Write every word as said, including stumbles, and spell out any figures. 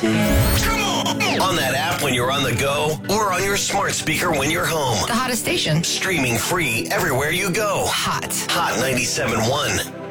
Come on! On that app when you're on the go, or on your smart speaker when you're home. The hottest station. Streaming free everywhere you go. Hot. Hot ninety-seven point one.